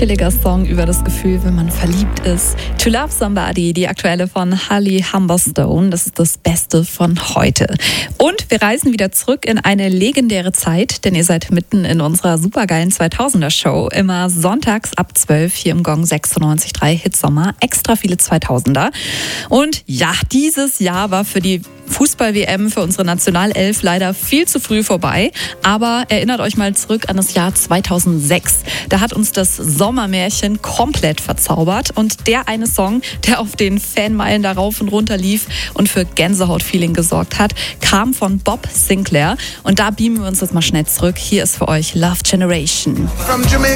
chilliger Song über das Gefühl, wenn man verliebt ist. To Love Somebody, die aktuelle von Holly Humberstone. Das ist das Beste von heute. Und wir reisen wieder zurück in eine legendäre Zeit, denn ihr seid mitten in unserer supergeilen 2000er-Show. Immer sonntags ab 12 hier im Gong 96.3 Hitsommer. Extra viele 2000er. Und ja, dieses Jahr war für die Fußball-WM für unsere Nationalelf leider viel zu früh vorbei. Aber erinnert euch mal zurück an das Jahr 2006. Da hat uns das Sommermärchen komplett verzaubert. Und der eine Song, der auf den Fanmeilen da rauf und runter lief und für Gänsehaut-Feeling gesorgt hat, kam von Bob Sinclair. Und da beamen wir uns jetzt mal schnell zurück. Hier ist für euch Love Generation.